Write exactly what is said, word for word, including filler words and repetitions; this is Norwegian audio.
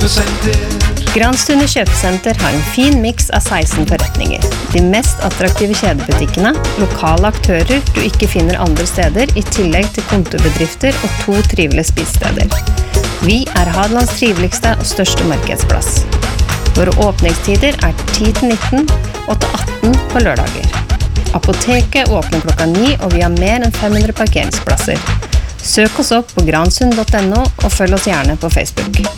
kjøpesenter. Granstunde kjøpesenter har en fin mix av seksten forretninger. De mest attraktive kjedebutikkene, lokale aktører du ikke finner andre steder, i tillegg til kontorbedrifter og to trivelige spisesteder. Vi er Hadelands triveligste og største markedsplass. Våre åpningstider er ti til nitten og til atten på lørdager. Apoteket åpner klokka ni, og vi har mer enn fem hundre parkeringsplasser. Søk oss opp på gransund punktum no og følg oss gjerne på Facebook.